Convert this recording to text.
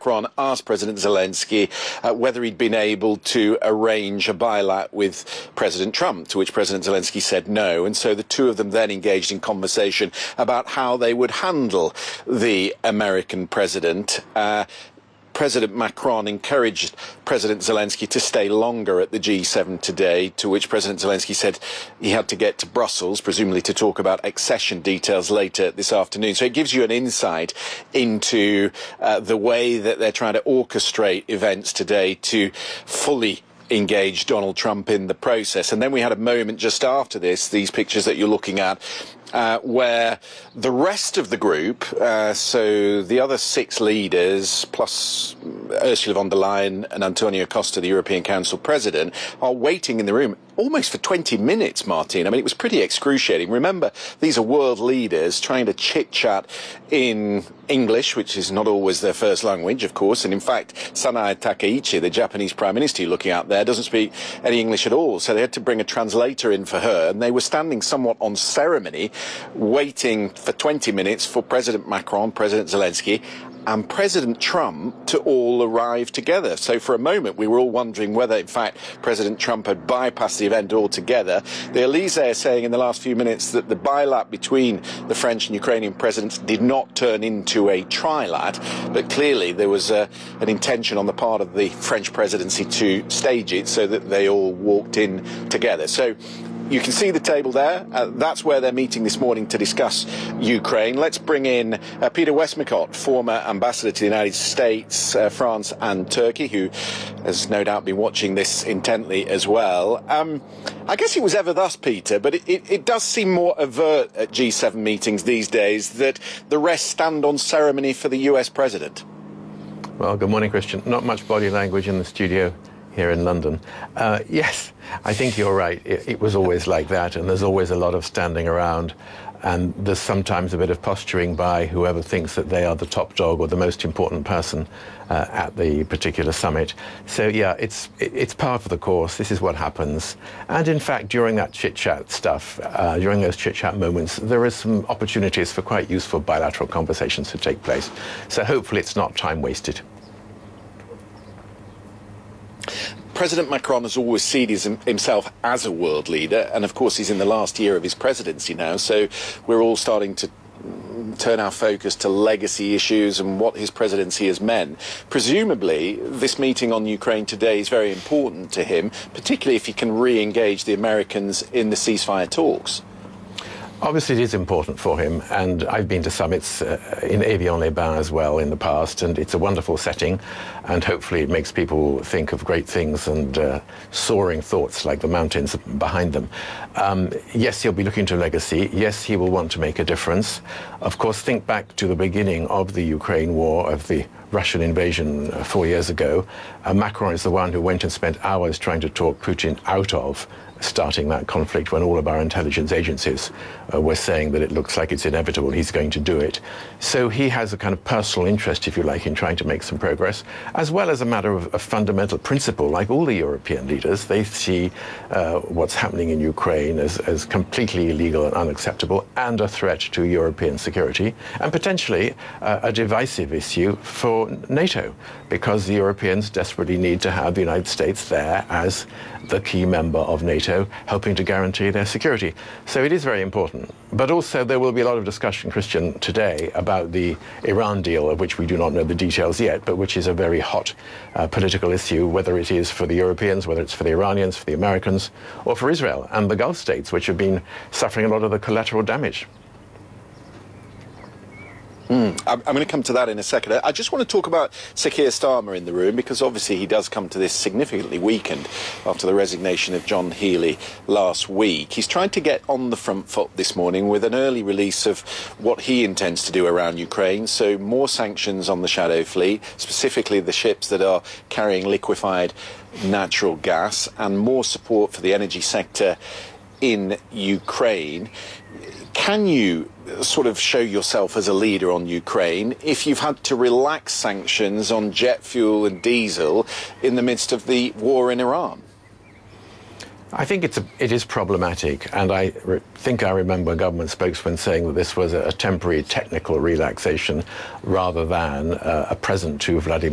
Macron asked President Zelensky whether he'd been able to arrange a bilat with President Trump, to which President Zelensky said no. And so the two of them then engaged in conversation about how they would handle the American president. President Macron encouraged President Zelensky to stay longer at the G7 today, to which President Zelensky said he had to get to Brussels, presumably to talk about accession details later this afternoon. So it gives you an insight into the way that they're trying to orchestrate events today to fully engage Donald Trump in the process. And then we had a moment just after this, these pictures that you're looking at, where the rest of the group, so the other 6 leaders, plus Ursula von der Leyen and Antonio Costa, the European Council President, are waiting in the room almost for 20 minutes, Martin. I mean, it was pretty excruciating. Remember, these are world leaders trying to chit-chat in English, which is not always their first language, of course. And in fact, Sanae Takaichi, the Japanese Prime Minister you're looking out there, doesn't speak any English at all. So they had to bring a translator in for her. And they were standing somewhat on ceremony, waiting for 20 minutes for President Macron, President Zelensky, and President Trump to all arrive together. So for a moment, we were all wondering whether, in fact, President Trump had bypassed the event altogether. The Elysée are saying in the last few minutes that the bilat between the French and Ukrainian presidents did not turn into a trilat, but clearly there was an intention on the part of the French presidency to stage it so that they all walked in together. So you can see the table there. That's where they're meeting this morning to discuss Ukraine. Let's bring in Peter Westmacott, former ambassador to the United States, France and Turkey, who has no doubt been watching this intently as well. I guess it was ever thus, Peter, but it does seem more overt at G7 meetings these days that the rest stand on ceremony for the US president. Well, good morning, Christian. Not much body language in the studio here in London. Yes, I think you're right. It was always like that, and there's always a lot of standing around, and there's sometimes a bit of posturing by whoever thinks that they are the top dog or the most important person at the particular summit. So yeah, it's part of the course. This is what happens. And in fact, during that chit-chat stuff, during those chit-chat moments, there is some opportunities for quite useful bilateral conversations to take place. So hopefully it's not time wasted. President Macron has always seen himself as a world leader, and of course he's in the last year of his presidency now, so we're all starting to turn our focus to legacy issues and what his presidency has meant. Presumably, this meeting on Ukraine today is very important to him, particularly if he can re-engage the Americans in the ceasefire talks. Obviously, it is important for him, and I've been to summits in Évian-les-Bains as well in the past, and it's a wonderful setting, and hopefully it makes people think of great things and soaring thoughts like the mountains behind them. Yes, he'll be looking to legacy. Yes, he will want to make a difference. Of course, think back to the beginning of the Ukraine war, of the Russian invasion 4 years ago. Macron is the one who went and spent hours trying to talk Putin out of starting that conflict when all of our intelligence agencies were saying that it looks like it's inevitable, he's going to do it. So he has a kind of personal interest, if you like, in trying to make some progress, as well as a matter of a fundamental principle. Like all the European leaders, they see what's happening in Ukraine as completely illegal and unacceptable and a threat to European security, and potentially a divisive issue for NATO, because the Europeans desperately need to have the United States there as the key member of NATO, helping to guarantee their security. So it is very important. But also there will be a lot of discussion, Christian, today about the Iran deal, of which we do not know the details yet, but which is a very hot political issue, whether it is for the Europeans, whether it's for the Iranians, for the Americans, or for Israel and the Gulf states, which have been suffering a lot of the collateral damage. I'm going to come to that in a second. I just want to talk about Sir Keir Starmer in the room, because obviously he does come to this significantly weakened after the resignation of John Healey last week. He's trying to get on the front foot this morning with an early release of what he intends to do around Ukraine. So more sanctions on the Shadow Fleet, specifically the ships that are carrying liquefied natural gas, and more support for the energy sector in Ukraine. Can you sort of show yourself as a leader on Ukraine if you've had to relax sanctions on jet fuel and diesel in the midst of the war in Iran? I think it is problematic, and I think I remember a government spokesman saying that this was a temporary technical relaxation rather than a present to Vladimir